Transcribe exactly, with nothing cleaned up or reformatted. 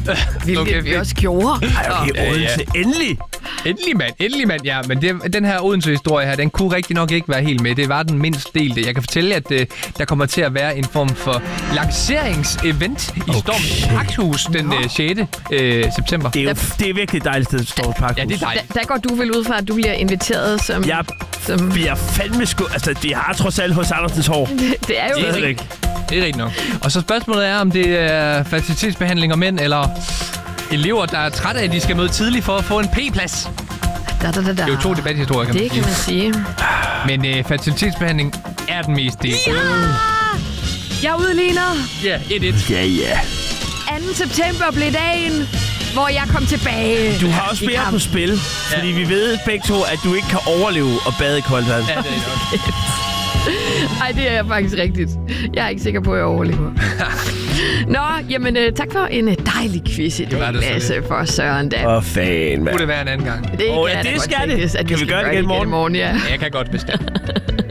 Hvilket Okay, vi fedt. også gjorde. Ej, okay, Ja, ja. Odense. Endelig! Endelig, mand. Endelig, mand. Ja, men det, den her Odense-historie her, den kunne rigtig nok ikke være helt med. Det var den mindst delte. Jeg kan fortælle, at uh, der kommer til at være en form for lanceringsevent i Okay. Storms Pakhus den uh, sjette Uh, september. Det er jo det er virkelig et dejligt sted, Storms Pakhus. Ja, det er Da, dejligt. der går du vel ud fra, at du bliver inviteret som... Jeg som bliver fandme sku... Altså, de har trods alt hos Andersens hår. det er jo... Det er Stadigvæk. Det er rigtigt nok. Og så spørgsmålet er, om det er fertilitetsbehandling af mænd, eller elever, der er trætte af, at de skal møde tidligt for at få en P-plads. Da, da, da, da. Det er jo to debathistorier, kan man Det sige. kan man sige. Men uh, fertilitetsbehandling er den mest del. Ja! Jeg udligner. Ja, et et. Ja, ja. anden september blev dagen, hvor jeg kom tilbage. Du har også I mere kamp. på spil, fordi vi ved begge to, at du ikke kan overleve og bade i koldt vand. Ja, det er nok. Ej, det er faktisk rigtigt. Jeg er ikke sikker på, at jeg overlever. Nå, jamen uh, tak for en uh, dejlig quiz i Det var dag, det så Lasse, for Søren da. Åh, fan, mand. Kunne det være en anden gang? Det Åh, kan ja, da det godt skal det. tænkes, at vi Kan vi gøre det igen i morgen? morgen ja. Ja, jeg kan godt bestemme.